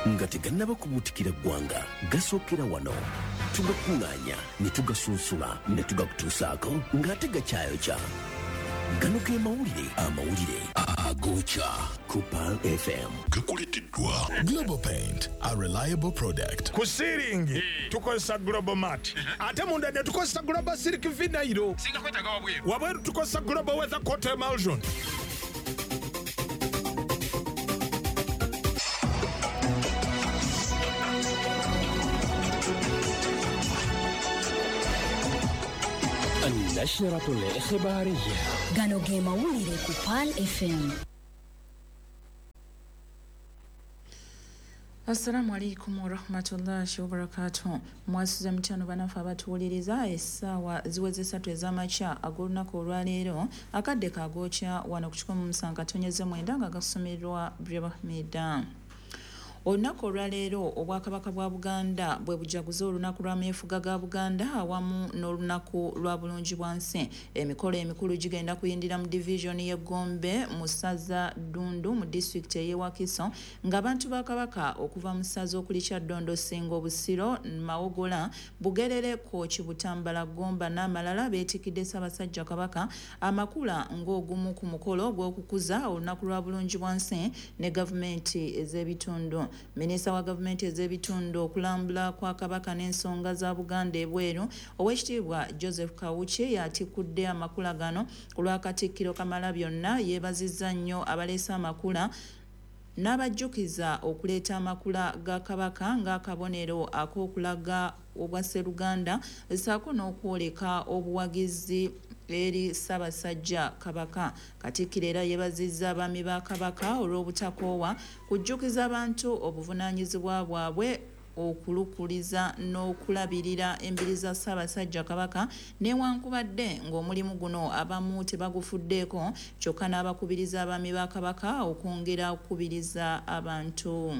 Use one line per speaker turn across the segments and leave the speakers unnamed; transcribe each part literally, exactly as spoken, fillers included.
nga tegannaba kubuutikira ggwanga gasookera wano tugakuŋŋaanya ne tugasunsula ne tugakutuusaako ng'ate gakyayokya. Gano ge mawulire amawulire agookya ku Pearl F M. Gakuleeteddwa
Global Paint, a reliable product.
Ku sealing tukozesa Global Mat, ate munda ne tukozesa Global Silk Vinyl.
Singa kwetaaga wabweru.
Wabweru tukozesa Global Weather Coat Emulsion.
النشرة الإخبارية.
Gano ge mawulire ku Pearl F M.
Assalamu alaikum wa rahmatullahi wa barakatuh. Mwasiza mchano banafa abatuwuliriza essaawa ziweze ssatu ez'amakya ag'olunaku olwaleero akadde kagookya wano ku kikumi mu musanvu katonyeze mwenda nga gasomerwa Brahmida. Olunaku olwaleero obwakabaka bwa Buganda bwe bujaguza olunaku lw'ameefuga ga Buganda awamu n'olunaku lwa bulungi bwa nsi. Emikolo emikulu gigenda kuyindira mu division y'e Gombe mu ssaza Ddundu mu district y'e Wakiso ng'abantu ba Kabaka okuva mu ssaza okuli Kyaddondo, Ssingo, Busiro, Mawogola, Bugerere, Kooki, Butambala, Gomba n'amalala beetikidde Ssaabasajja Kabaka amakula ng'ogumu ku mukolo gw'okukuza olunaku lwa bulungi bwa nsi ne gavumenti ez'ebitundu. Minisita wa gavumenti ez'ebitundu okulambula kwa Kabaka n'ensonga za Buganda ebweru Oweekitiibwa Joseph Kawuki yatikudde amakula gano ku lwa Katikkiro Kamalabyonna yeebazizza nnyo abaleese amakula n'abajjukiza okuleeta amakula ga Kabaka ng'akabonero ak'okulaga obwa Sseruganda ssaako n'okwoleka obuwagizi eri Ssaabasajja Kabaka. Katikkiro era yeebazizza abaami ba Kabaka olw'obutakoowa kujjukiza abantu obuvunaanyizibwa bwabwe okulukuliza n'okulabirira embiri za Ssaabasajja Kabaka newankubadde ng'omulimu guno abamu tebagufuddeeko kyokka n'abakubiriza abaami ba Kabaka okwongera okukubiriza abantu.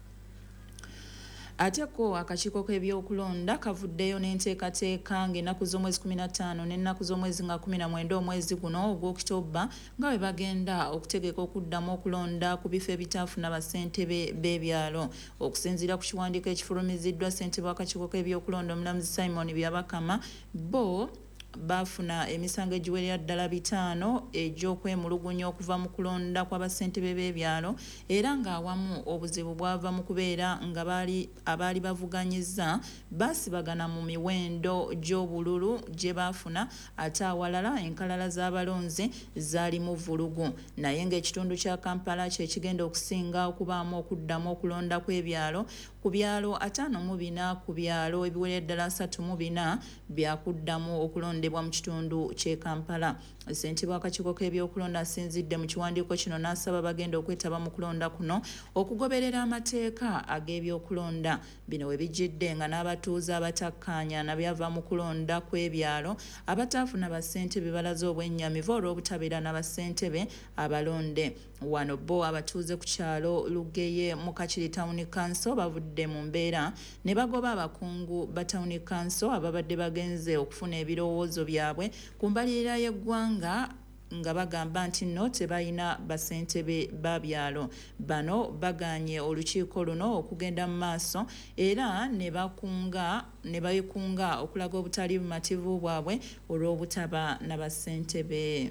Ate ko akakiiko k'ebyokulonda kavuddeyo n'enteekateeka ng'ennaku z'omwezi kumi na ttaano n'ennaku z'omwezi nga kumi na mwenda omwezi guno ogw'Okitoba nga bwe bagenda okutegeka okuddamu okulonda ku bifo ebitaafuna bassentebe b'ebyalo. Okusinziira ku kiwandiiko ekifulumiziddwa ssentebe w'akakiiko k'ebyokulonda Omulamuzi Simon Byabakama bo bafuna emisango egiwerera ddala bitaano egy'okwemulugunya okuva mu kulonda kw'abassentebe b'ebyalo era ng'awamu obuzibu bwava mu kubeera nga baali abaali bavuganyizza baasibagana mu miwendo gy'obululu gye baafuna ate awalala enkalala z'abalonzi zaali mu vulugu. Naye ng'ekitundu kya Kampala kye kigenda okusinga okubaamu okuddamu okulonda kw'ebyalo ku byalo ataano mu bina ku byalo ebiwerera ddala asatu mu bina byakuddamu okulondebwa mu kitundu ky'e Kampala. Ssentebe w'akakiiko k'ebyokulonda asinzidde mu kiwandiiko kino n'asaba bagenda okwetaba mu kulonda kuno okugoberera amateeka ag'ebyokulonda. Bino we bijjidde nga n'abatuuze abatakkaanya na byava mu kulonda kw'ebyalo abataafuna bassentebe balaze obwennyamivu olw'obutabeera na bassentebe abalonde. Wano bo abatuuze ku kyalo Lugeye mu Kakiri Town Council bavudde mu mbeera ne bagoba abakungu ba Town Council ababadde bagenze okufuna ebirowoozo byabwe ku mbalirira y'eggwanga nga bagamba nti nno tebalina bassentebe ba byalo. Bano bagaanye olukiiko luno okugenda mu maaso era ne bakunga ne bayikunga okulaga obutali bumativu bwabwe olw'obutaba na bassentebe.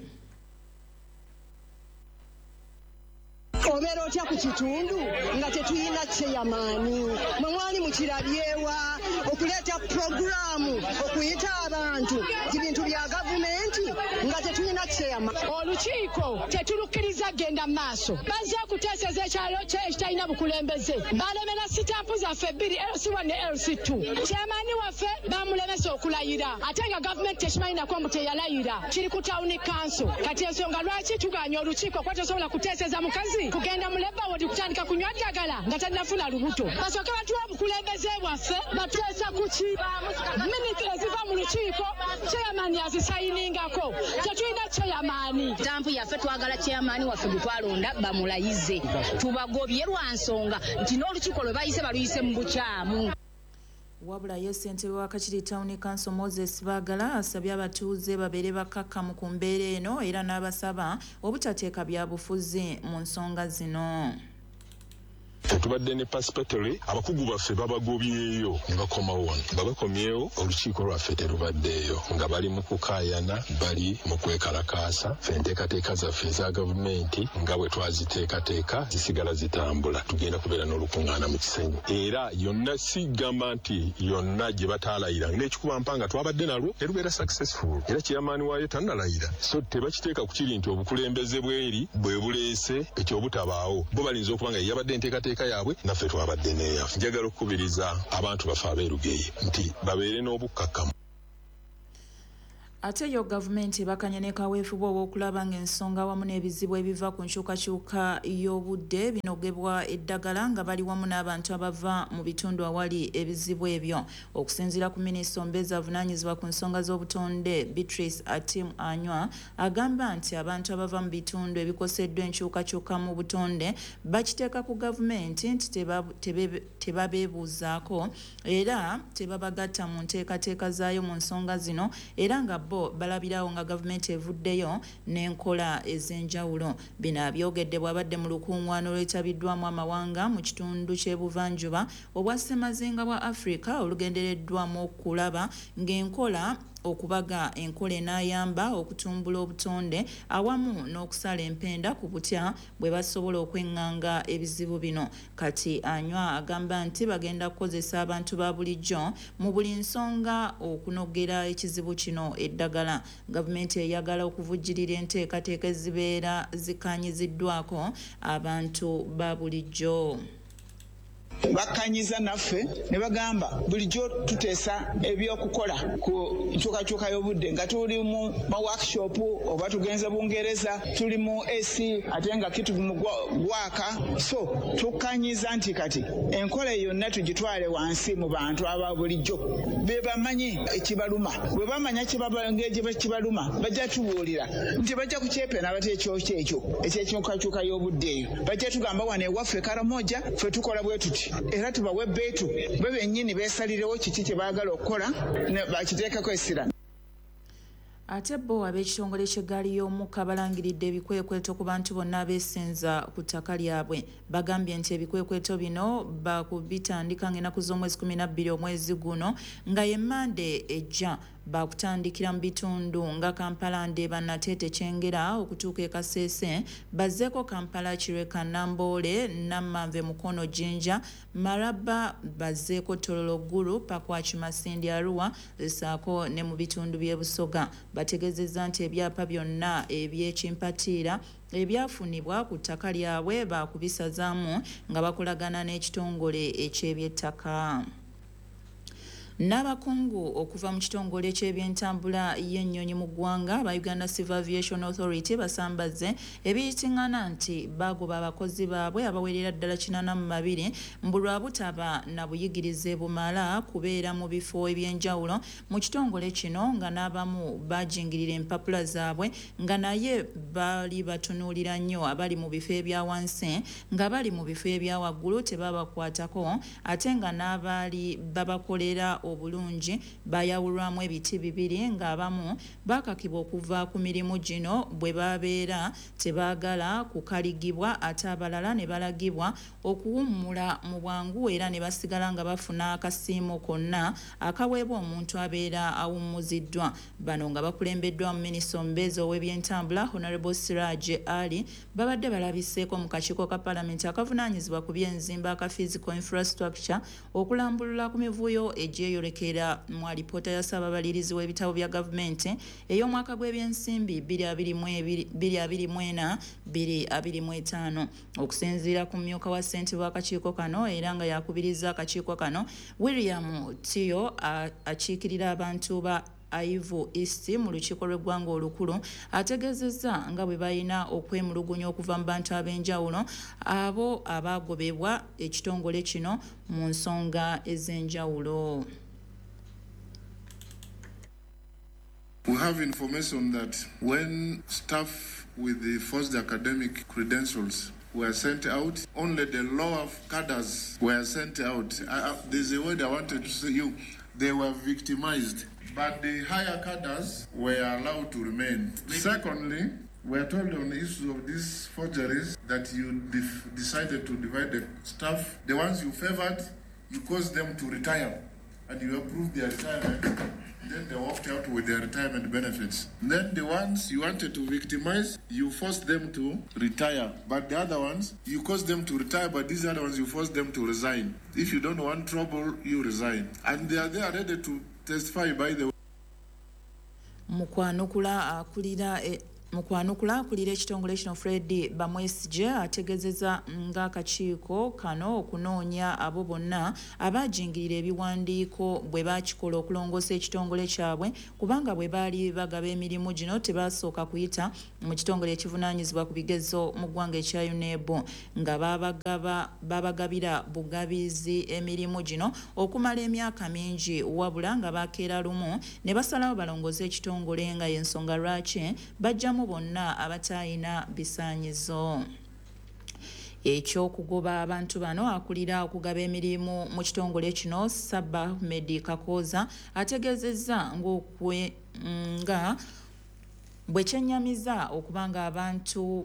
Obeera otya ku kitundu nga tetuyina kyeyamaani mwe mwali mukirabyewa okuleeta puroguramu okuyita abantu ebintu bya gavumenti nga tetuyina kyeyamaani.
Olukiiko tetulukkiriza genda mu maaso bazze kuteeseza ekyalo kye ekitalina bukulembeze balemera sitampu zaffe bbiri L C one ne L C two kyeyamaani waffe bamulemesa okulayira ate nga gavumenti tekimanyiinako mbu teyalayira kiri ku Town Council. Kati ensonga lwaki tuganya olukiiko kuba tosobola kuteeseza mukazi kugenda mu Labour Ward kutandika kunywa ddagala nga tannafuna lubuto basooke batuwa obukulembeze bwaffe batuteesa ku ki miniti eziva mu lukiiko kyeyamaani azisayiningako tetulina kyeyamaani.
Tampu yaffe twagala kyeyamaani waffe gwe twalonda bamulayize tubagobye lwa nsonga nti n'olukiiko lwe bayise baluyise mu bukyamu.
Wabula ye ssentebe wa Kakiri Town Council Moses Bagala asabye abatuuze babeere bakkakkamu ku mbeera eno era n'abasaba obutateeka byabufuzi mu nsonga zino.
tubadde ne participatory abakugu baffe babagobyeyo ne bakomawo wano babakomyewo olukiiko lwaffe terubaddeeyo nga bali mu kukaayana bali mu kwekalakaasa ffe enteekateeka zaffe eza gavumenti nga bwe twaziteekateeka zisigala zitambula tugenda kubeera n'olukuŋŋaana mu kisenyi era yonna sigamba nti yonna gye bataalayira ng'ekikuba mpanga twabadde nalwo terubeera successful era chairman waayo tannalayira so tebakiteeka ku kiri nti obukulembeze bweri bwe buleese ekyobutabaawo bo balinza okuba nga yabadde enteekateeka yaabwe naffe twabadde neeyaffe njagala okukubiriza abantu baffe abeerugeyi nti babeere n'obukkakkamu.
Ate yo gavumenti bakanye ne kaweefube obw'okulaba ng'ensonga wamu n'ebizibu ebiva ku nkyukakyuka y'obudde binogebwa eddagala nga bali wamu n'abantu abava mu bitundu awali ebizibu ebyo. Okusinziira ku minisita omubeezi avunaanyizibwa ku nsonga z'obutonde Beatrice Atim Anywa agamba nti abantu abava mu bitundu ebikoseddwa enkyukakyuka mu butonde bakiteeka ku gavumenti nti tebabeebuuzaako era tebabagatta mu nteekateeka zaayo mu nsonga zino era nga bo balabirawo nga gavumenti evuddeyo n'enkola ez'enjawulo. Bino abyogedde bw'abadde mu lukuŋŋaana olwetabiddwamu amawanga mu kitundu ky'ebuvanjuba obwa Ssemazinga bwa Africa olugendereddwamu okulaba ng'enkola okubaga enkola enaayamba okutumbula obutonde awamu n'okusala empenda ku butya bwe basobola okweŋŋanga ebizibu bino. Kati Anywa agamba nti bagenda kukozesa abantu ba bulijjo mu buli nsonga okunogera ekizibu kino eddagala. Gavumenti eyagala okuvujjirira enteekateeka ezibeera zikanyiziddwako abantu ba bulijjo.
Bakanyiza naffe ne bagamba bulijjo tuteesa ebyokukola ku nkyukakyuka y'obudde nga tuli mu ma workshop oba tugenze Bungereza tuli mu A C ate nga kitu mu gwaka so tukanyiza nti kati enkola yonna tugitwale wansi mu bantu aba bulijjo be bamanyi ekibaluma bwe bamanya kibaluma bajja tubuulira nti bajja kukyepena bate ekyokyo ekyo ekyekyukakyuka y'obudde eyo bajja tugamba wano ewaffe Karamoja ffe tukola bwe tuti era tubawe beetu be bennyini beesalirewo kiki kye baagala okukola bakiteekako essira.
Ate bo ab'ekitongole ky'eggaali y'omukka balangiridde ebikwekweto ku bantu bonna abeesenza ku ttaka lyabwe. Bagambye nti ebikwekweto bino bakubitandika ng'ennaku z'omwezi kumi na bbiri omwezi guno nga ye Mande ejja bakutandikira mu bitundu nga Kampala Ndeeba Nateete Kyengera okutuuka e Kasese bazzeeko Kampala Kireka Namboole Nammanve Mukono Jinja Maraba bazzeeko Tololo Gulu Pakwach Masindi Arua ssaako ne mu bitundu by'e Busoga. Bategezezza nti ebyapa byonna eby'ekimpatiira ebyafunibwa ku ttaka lyabwe bakubisazaamu nga bakolagana n'ekitongole eky'ebyettaka. N'abakungu okuva mu kitongole ky'ebyentambula y'ennyonyi mu ggwanga ba Uganda Civil Aviation Authority basambaze ebiyitiŋŋana nti bagoba abakozi baabwe abawerera ddala kinaana mu babiri mbu lwa butaba na buyigirize bumala kubeera mu bifo eby'enjawulo mu kitongole kino nga n'abamu bajingirira empapula zaabwe nga naye bali batunuulira nnyo abali mu bifo ebya wansi nga bali mu bifo ebya waggulu tebabakwatako ate nga n'abaali babakolera obulungi bayawulwamu ebiti bibiri ng'abamu bakakibwa okuva ku mirimu gino bwe babeera tebaagala kukaligibwa ate abalala ne balagibwa okuwummula mu bwangu era ne basigala nga bafuna akasiimo konna akaweebwa omuntu abeera awummuziddwa. Bano nga bakulembeddwa mu minisita omubeezi ow'ebyentambula Honorable Siraj Ali babadde balabiseeko mu kakiiko ka Paalamenti akavunaanyizibwa ku by'enzimba aka physical infrastructure okulambulula ku mivuyo egyeyo rekera mu alipoota ya Ssaababalirizi w'ebitabo bya gavumenti ey'omwaka gw'ebyensimbi bbiri abiri mu ena bbiri abiri mu etaano. Okusinziira ku mmyuka wa ssentebe w'akakiiko kano era nga yakubiriza akakiiko kano William Tio akiikirira abantu ba Aivu East mu lukiiko lw'eggwanga olukulu ategeezezza nga bwe balina okwemulugunya okuva mu bantu ab'enjawulo abo abaagobebwa ekitongole kino mu nsonga ez'enjawulo.
We have information that when staff with the forced academic credentials were sent out, only the lower cadres were sent out. I, I, there's a word I wanted to say you. They were victimized, but the higher cadres were allowed to remain. Secondly, We are told on the issue of these forgeries that you def- decided to divide the staff. The ones you favored, you caused them to retire, and you approved their retirement. Then they walked out with their retirement benefits. Then the ones you wanted to victimize, you forced them to retire. But the other ones, you caused them to retire, but these other ones, you forced them to resign. If you don't want trouble, you resign. And they are there ready to testify, by the way.
Mukwanukula akulira e Mukwanukula akulira ekitongole kino Fred Bamwesige ategezeza nga akakiiko kano okunoonya abo bonna abajingirira ebiwandiiko bwe bakikola okulongoosa ekitongole kyabwe kubanga bwe baali bagaba emirimu gino tebasooka kuyita mu kitongole ekivunaanyizibwa ku bigezo mu ggwanga ekya U N E B nga babagaba babagabira bugabizi emirimu gino okumala emyaka mingi wabula nga bakeera lumu ne basalawo balongoosa ekitongole nga y'ensonga lwaki bajja mu bonna abatayina bisaanyizo. Ekyokugoba abantu bano akulira okugaba emirimu mu kitongole kino Sabba Ahmed Kakoza ategezezza ng'okwe nga bwe kyennyamiza okubanga abantu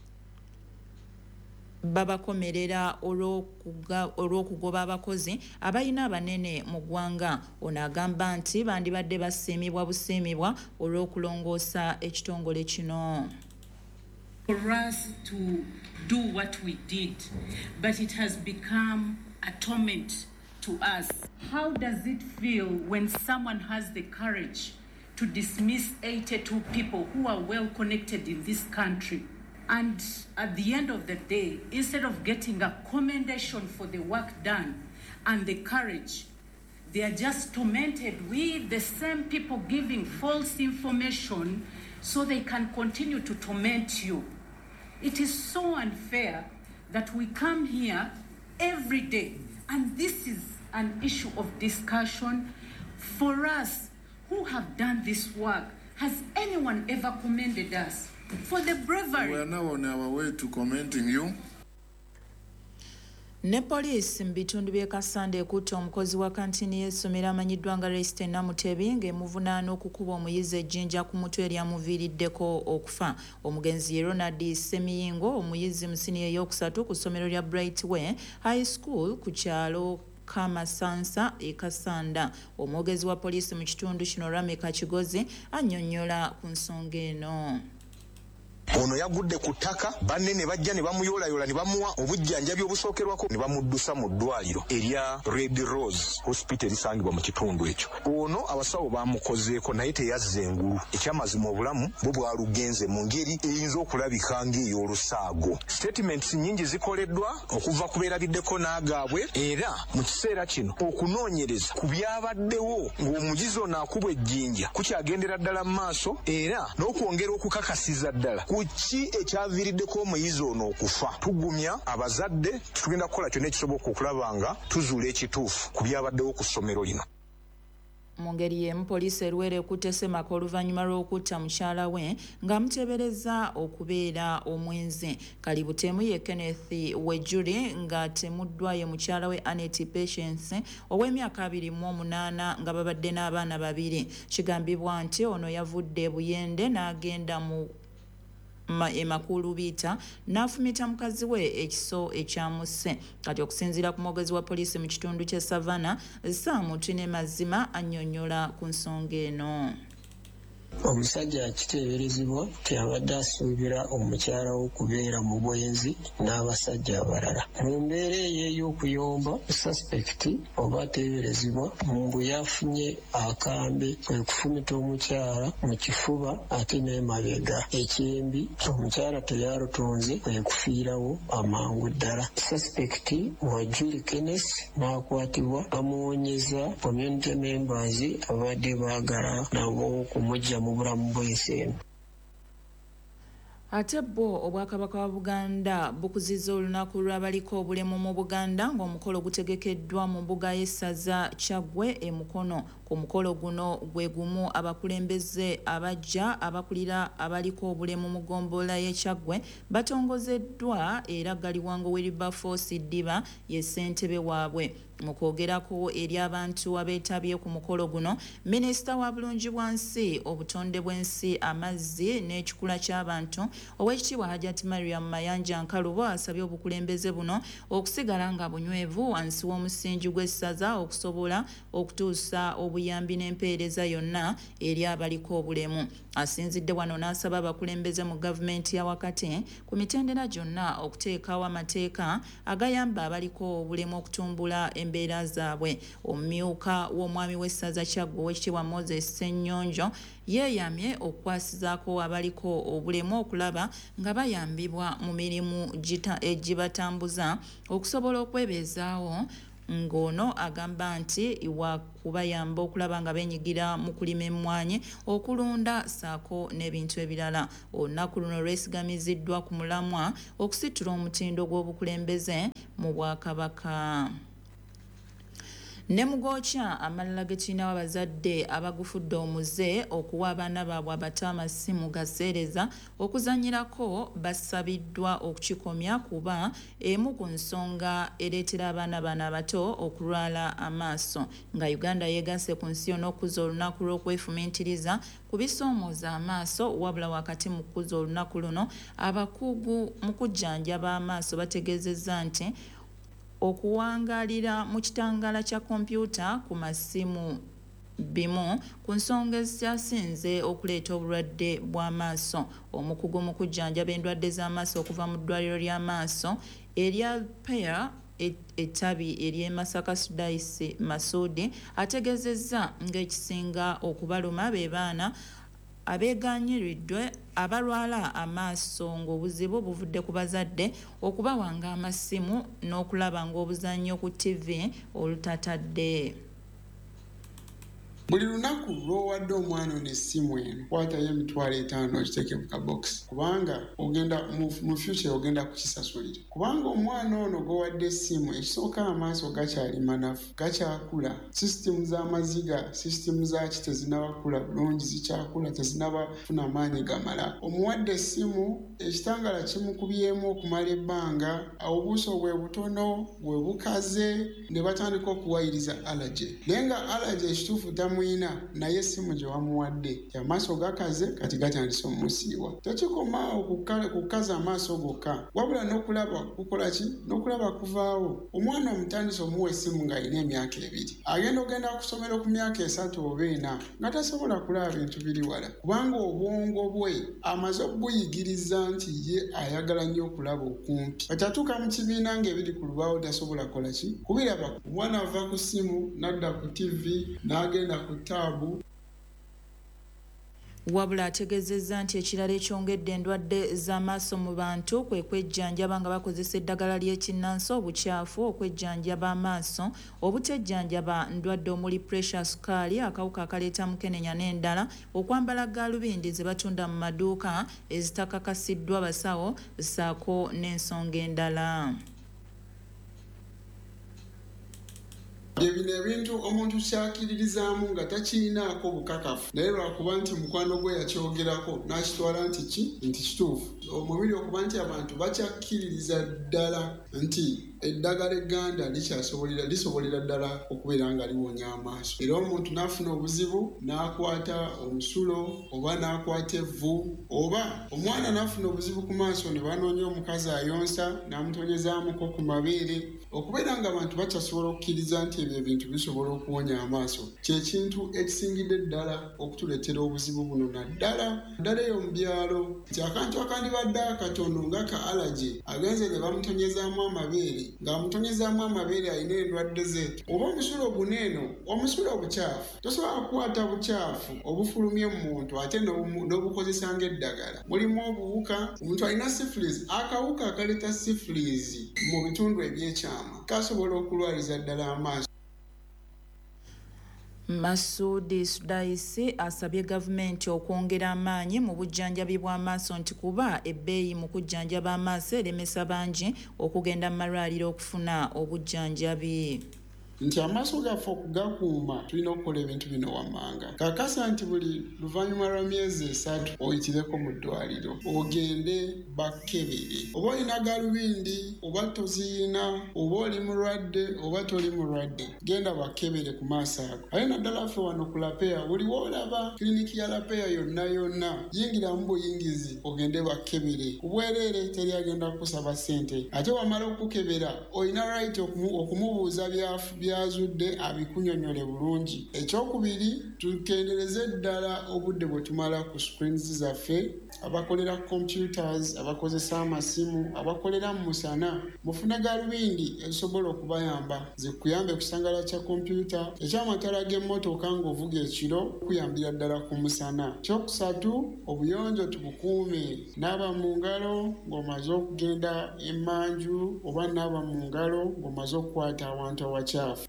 babakomerera olw'okugoba abakozi abalina abanene mu ggwanga. Ono agamba nti bandibadde basiimibwa busiimibwa olw'okulongoosa ekitongole kino.
For us to do what we did, but it has become a torment to us. How does it feel when someone has the courage to dismiss eighty-two people who are well connected in this country? And at the end of the day, instead of getting a commendation for the work done and the courage, they are just tormented with the same people giving false information so they can continue to torment you. It is so unfair that we come here every day, and this is an issue of discussion for us who have done this work. Has anyone ever commended us for the bravery?
We are now on our way to commenting you.
Ne police mbitundu bye Kasande ekutte omukozi wa kantini y'essomero amanyiddwa nga Resite Namutebi ng'emuvunaana okukuba omuyizi ejjinja ku mutwe eryamuviiriddeko okufa. Omugenzi ye Ronald Semiyingo, omuyizi mu siniya ey'okusatu ku ssomero lya Brightway High School ku kyalo Kamasansa e Kasanda. Omwogezi wa poliisi mu kitundu kino Rameka Kigozi annyonnyola ku nsonga eno.
Ono yagudde ku ttaka banne ne bajja ne bamuyolayola ne bamuwa obujjanjabi obusookerwako ne bamuddusa mu ddwaliro erya Red Rose Hospital erisangibwa mu kitundu ekyo. Ono abasawo bamukozeeko naye teyazza engulu. Ekyamazima obulamu bwe bwalugenze mu ngeri eyinza okulabika ng'ey'olusaago. Statements nnyingi zikoleddwa okuva ku beerabiddeko n'agaabwe era mu kiseera kino okunoonyereza ku byabaddewo ng'omuyizi ono akubwa ejjinja kukyagendera ddala mu maaso era n'okwongera okukakasiza ddala kuki ekyaviiriddeko omuyizi ono okufa. Tugumya abazadde tugenda kukola kyonna ekisoboka okulaba nga tuzuula ekituufu ku byabaddewo ku ssomero lino.
Mu ngeri y'emu poliisi eruwera ekutte Semaka oluvannyuma lw'okutta mukyala we ng'amuteebereza okubeera omwenzi. Kalibutemu ye Kenneth Wejuri ng'atemuddwa ye mukyala we Annette Patience ow'emyaka abiri mu omunaana nga babadde n'abaana babiri. Kigambibwa nti ono yavudde Buyende n'agenda mu Ma emakulu bita n'afumita mukazi we ekiso ekyamusse. Kati okusinziira ku mwogezi wa poliisi mu kitundu kye Savannah, Sam Tune Mazima annyonnyola ku nsonga eno.
Omusajja akiteeberezebwa teyabadde asuubira omukyala we okubeera mu bwenzi n'abasajja abalala. Mu mbeera eyo ey'okuyomba suspekiti oba ateeberezebwa mbu yafunye akambe kwe kufumita omukyala mu kifuba ate n'emabega. Ekyembi omukyala teyalutonze kwe kufiirawo amangu ddala. Suspekiti wa Julie Kenneth n'akwatibwa bamuwonyeza community members abadde baagala nabo okumujja mu bulamu bw'ensi eno.
Ate bo obwakabaka wa Buganda bukuzizza olunaku lw'abaliko obulemu mu Buganda ng'omukolo gutegekeddwa mu mbuga y'essaza Kyaggwe e Mukono. Ku mukolo guno gwe gumu abakulembeze abajja abakulira abaliko obulemu mu ggombolola y'e Kyaggwe batongozeddwa era Galiwango Wilberforce Ddiba ye ssentebe waabwe. Mu kwogerako eri abantu abeetabye ku mukolo guno, Minisita wa Bulungibwansi, Obutonde bw'ensi, Amazzi n'ekikula ky'abantu, Oweekitiibwa Hajjati Mariam Mayanja Nkalubo asabye obukulembeze buno okusigala nga bunywevu wansi w'omusingi gw'essaza okusobola okutuusa obuyambi n'empeereza yonna eri abaliko obulemu. Asinzidde wano n'asaba abakulembeze mu gavumenti ya wakati ku mitendera gyonna okuteekawo amateeka agayamba abaliko obulemu okutumbula embeera zaabwe. Omumyuka w'omwami w'essaza Kyaggwe Oweekitiibwa Moses Ssennyonjo yeeyamye okukwasizaako abaliko obulemu okulaba nga bayambibwa mu mirimu egibatambuza okusobola okwebeezaawo. Ngono agamba nti wa kubayamba okulaba nga benyigira mu kulima emmwanyi, okulunda saako n'ebintu ebirala. Olunaku luno lwesigamiziddwa ku mulamwa okusitula omutindo gw'obukulembeze mu Bwakabaka. Ne mugokya amalala ge tulinawo abazadde abagufudde omuze okuwa abaana baabwe abato amasimu gaseereza okuzanyirako basabiddwa okukikomya kuba emu ku nsonga ereetera abaana bano abato okulwala amaaso. Nga Uganda yeegasse ku nsi yonna okuza olunaku lw'okwefumiitiriza ku bisoomooza amaaso, wabula wakati mu kuza olunaku luno abakugu mu kujjanjaba amaaso bategeezezza nti okuwangalira mu kitangaala kya kompyuta ku masimu bimu ku nsonga ezikyasinze okuleeta obulwadde bw'amaaso. Omukugu mu kujjanjaba endwadde z'amaaso okuva mu ddwaliro ly'amaaso erya Pear ettabi ery'e Masaka Sudaisi Masudi ategeezezza ng'ekisinga okubaluma be baana abeeganyiridwe abalwala amaaso ng'obuzibu buvudde ku bazadde okubawanga amasimu n'okulaba ng'obuzannyo ku ttivi olutatadde.
Buli lunaku lw'owadde omwana ono essimu eno kwatayo emitwalo etaano okiteeke mu kabokisi kubanga ogenda mu future ogenda kukisasulira. Kubanga omwana ono g'owadde essimu ekisooka amaaso gakyali manafu, gakyakula, sisitemu z'amaziga, sisitemu zaaki tezinabakula bulungi, zikyakula, tezinaba funa maanyi gamala. Omuwadde essimu ekitangala kimukubyemu okumala ebbanga, obuuso bwe butono, bwe bukaze, ne batandika okuwayiriza allergy. Naye nga allergy ekituufu tamu mwina naye essimu gye wamuwadde amaaso gakaze kati gatandise omusiiwa. Tekikomawo kukaza amaaso gokka, wabula n'okulaba kukola ki? N'okulaba kuvaawo. Omwana omutandise omuwa essimu ng'alina emyaka ebiri, agenda ogenda kusomera ku myaka esatu oba ena nga tasobola kulaba bintu biri wala, kubanga obwongo bwe amaze okubuyigiriza nti ye ayagala nnyo okulaba okumpi. Atatuuka mu kibiina ng'ebiri ku lubaawo tasobola kukola ki? Kubiraba. Omwana ava ku ssimu n'adda ku ttivi n'agenda ku taabu.
Wabula ategeezezza nti ekirala ekyongedde endwadde z'amaaso mu bantu kwe kwejjanjaba nga bakozesa eddagala ly'ekinnansi, obukyafu, okwejjanjaba amaaso, obutejjanjaba ndwadde omuli pressure, sukaali, akawuka akaleeta mukenenya n'endala, okwambala gaalubindi ze batunda mu maduuka ezitakakasiddwa basawo, ssaako n'ensonga endala.
Ebino ebintu omuntu kyakiririzaamu nga takirinaako bukakafu, naye lwakuba nti mukwano gwe yakyogerako n'akitwala nti ki nti kituufu. Omubiri okuba nti abantu bakyakkiririza ddala nti eddagala egganda likyasobolera lisobolera ddala okubeera nga liwonya amaaso. Era omuntu n'afuna obuzibu n'akwata omusulo oba n'akwata evvu, oba omwana n'afuna obuzibu ku maaso ne banoonya omukazi ayonsa n'amutonyezaamuko ku mabeere, okubeera nga abantu bakyasobola okukkiriza nti ebyo ebintu bisobola okuwonya amaaso kye kintu ekisingidde ddala okutuleetera obuzibu buno naddala ddala eyo mu byalo, nti akantu akandibadde akatono nga ka allergy agenze ne bamutonyezaamu amabeere, ng'amutonyezaamu amabeere alina endwadde ze, oba omusulo guneeno, omusulo obukyafu tosobola kukwata bukyafu obufulumye mu muntu ate n'obukozesa ng'eddagala. Mulimu obuwuka, omuntu alina syphilis, akawuka akaleeta syphilis mu bitundu ebyekyama kasobola okulwaliza ddala amaaso.
Masudi Sudaisi asabye gavumenti okwongera amaanyi mu bujjanjabi bw'amaaso nti kuba ebbeeyi mu kujjanjaba amaaso eremesa bangi okugenda mu malwaliro okufuna obujjanjabi.
nti amaaso gaffe okugakuuma tulina okukola ebintu bino wammanga. Kakasa nti buli luvannyuma lwa myezi esatu oyitireko mu ddwaliro ogende bakkebere. Oba olina galubindi oba toziyina, oba oli mulwadde oba toli mulwadde, genda bakkebere ku maaso ago. Aye naddala ffe wano ku Lapeya, buli woolaba kiriniki ya Lapeya yonna yonna, yingiramu buyingizi ogende bakkebere. Ku bwereere teri agenda kusaba ssente. Ate wamala okukebera olina right okumu, okumubuuza byafu byazudde abikunyonyole bulungi. Ekyokubiri, tukendereze ddala obudde bwe tumala ku screens zaffe, abakolera computers, abakozesa amasimu, abakolera mu musana, mufune galubindi ezisobola okubayamba zikuyambe kusangala kya kompyuta, ekyamatala g'emmotoka ng'ovuga ekiro kuyambira ddala ku musana. Kyokusatu, obuyonjo tubukuume. Naaba mu ngalo ng'omaze okugenda emmanju oba naaba mu ngalo ng'omaze okukwata awantu awakyafu.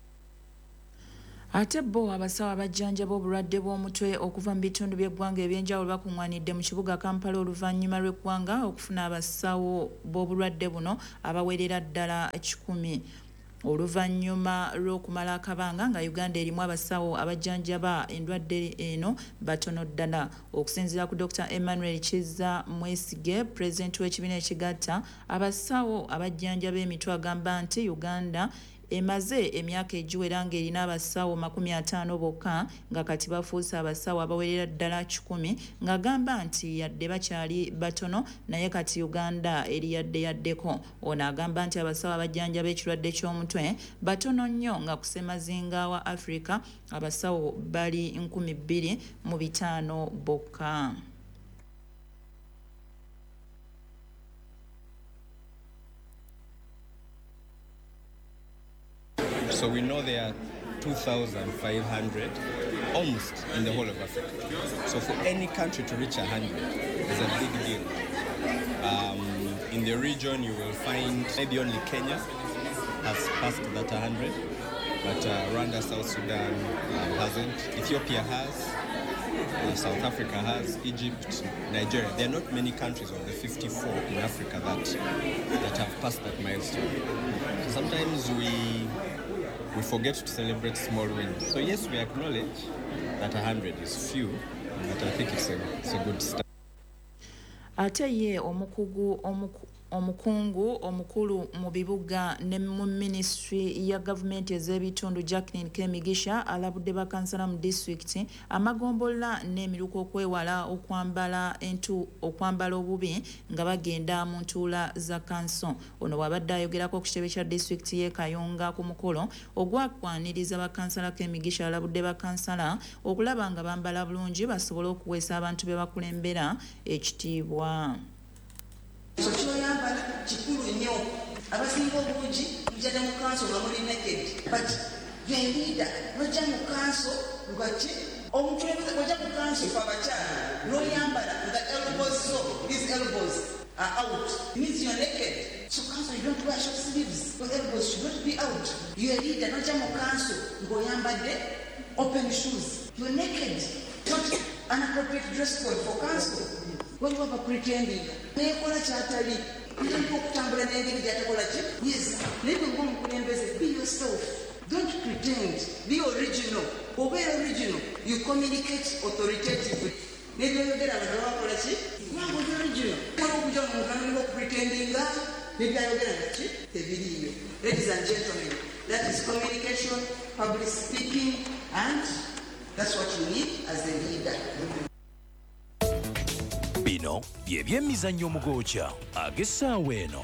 Ate bo abasawo abajjanjaba obulwadde bw'omutwe okuva mu bitundu by'eggwanga ebyenjawulo bakuŋŋaanidde mu kibuga Kampala oluvannyuma lw'eggwanga okufuna abasawo b'obulwadde buno abawerera ddala kikumi. Oluvannyuma lw'okumala akabanga nga Uganda erimu abasawo abajjanjaba endwadde eno batono ddala. Okusinziira ku Doctor Emmanuel Kizza Mwesigye, pulezidenti w'ekibiina ekigatta abasawo abajjanjaba emitwe, agamba nti Uganda emaze emyaka egiwera ng'erina abasawo makumi ataano bokka nga kati bafuuse abasawo abawerera ddala kikumi, ng'agamba nti yadde bakyali batono naye kati Uganda eri yadde yaddeko. Ono agamba nti abasawo abajjanjaba ekirwadde ky'omutwe batono nnyo nga kusemazinga wa Africa abasawo bali nkumi bbiri mu bitaano bokka.
So we know there are two thousand five hundred almost in the whole of Africa. So for any country to reach one hundred is a big deal. Um, in the region you will find maybe only Kenya has passed that one hundred, but uh, Rwanda, South Sudan uh, hasn't. Ethiopia has, uh, South Africa has, Egypt, Nigeria. There are not many countries of the fifty-four in Africa that, that have passed that milestone. So sometimes we We forget to celebrate small wins. So yes, we acknowledge that one hundred is few, but I think it's a, it's a good start.
Ate ye omukugu omuku omukungu omukulu mu bibuga ne mu ministry ya gavumenti ez'ebitundu Jacqueline Kemigisha alabudde bakansala mu district amagombola n'emiruko okwewala okwambala entu okwambala obubi nga bagenda mu ntuula za kanso. Ono wabadde ayogerako ku kitebe kya district ye Kayunga ku mukolo ogwakwaniriza bakansala Kemigisha alabudde bakansala okulaba nga bambala bulungi basobole okuweesa abantu be bakulembera ekitiibwa.
So kyoyambala kikulu nnyo abasinga obungi mujjadde mu kanso nga muli naked, but ye leader nojja mu kanso nga ki omukulembeze ojja mu kanso fe abakyala n'oyambala nga elbows so these elbows are out. It means you're naked. So council, you don't wear short sleeves. Your elbows should not be out. You're a leader nojja mu kanso ng'oyambadde open shoes. You're naked. Not an appropriate dress code for council. Waliwo abapretending neekola kyatali nitandika okutambula n'engeri gyatakola ki yes naye bwe ng'omukulembeze be yourself, don't pretend, be original. Obeera original, you communicate authoritatively. Nebyoyogera abantu bakola ki wanga oli original. Waliwo okujja mu muntu nalinga okupretendinga nebyayogera nga ki tebiriiyo. Ladies and gentlemen, that is communication, public speaking, and that's what you need as a leader.
Bino by'ebyemizannyo omugoocha ag'essaawa eno.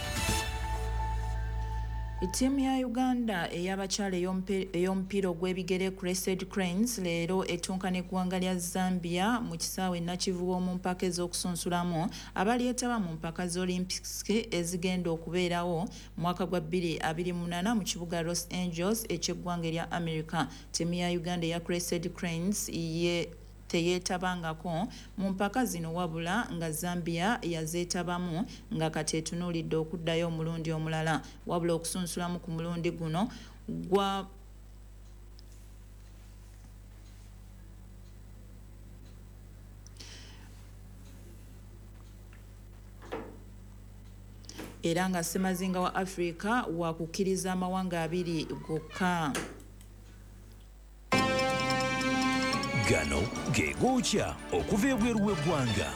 Ettiimu ya Uganda ey'abakyala ey'omupiira ogw'ebigere Crested Cranes leero etunka n'eggwanga lya Zambia mu kisaawe Nakivubo mu mpaka ez'okusunsulamu abalyetaba mu mpaka z'Olympics ezigenda okubeerawo mwaka gwa bbiri abiri mu munaana mu kibuga Los Angeles eky'eggwanga erya America. Ttiimu ya Uganda eya Crested Cranes ye teyeetabangako mu mpaka zino wabula nga Zambia yazeetabamu nga kati etunuulidde okuddayo omulundi omulala wabula okusunsulamu ku mulundi guno gwa era nga Ssemazinga wa Africa wakukkiriza amawanga abiri gokka.
Gano ge gookya okuva ebweru w'eggwanga.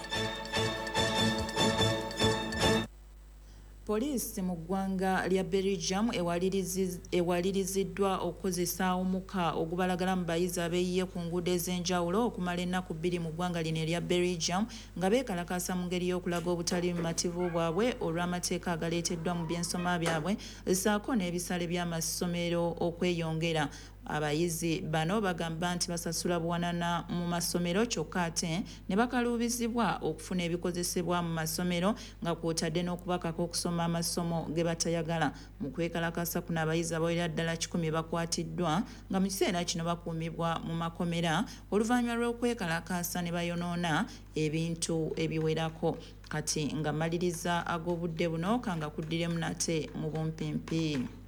Poliisi mu ggwanga lya Belgium ewaliriziddwa okukozesa omuka ogubalagala mu bayizi abeeyiye ku nguudo ez'enjawulo okumala ennaku bbiri mu ggwanga lino erya Belgium nga beekalakaasa mu ngeri y'okulaga obutali bumativu bwabwe olw'amateeka agaleeteddwa mu by'ensoma byabwe ssaako n'ebisale by'amasomero okweyongera. Abayizi bano bagamba nti basasula buwanana mu masomero kyokka ate ne bakaluubizibwa okufuna ebikozesebwa mu masomero nga kw'otadde n'okubakako okusoma amasomo ge batayagala. Mu kwekalakasa kuno abayizi abawera ddala kikumi bakwatiddwa nga mu kiseera kino bakuumibwa mu makomera oluvannyuma lw'okwekalakasa ne bayonoona ebintu ebiwerako. Kati nga maliriza ag'obudde buno kanga kuddiremu nate mu bumpimpi.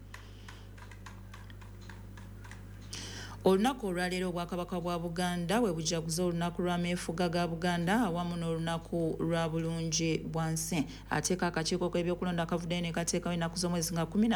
Olunaku olwaleero Obwakabaka bwa Buganda we bujaguza olunaku lw'ameefuga ga Buganda awamu n'olunaku lwa bulungi bwa nsi. Ate akakiiko k'ebyokulonda kavuddeyo ne kateekawo ennaku z'omwezi nga kumi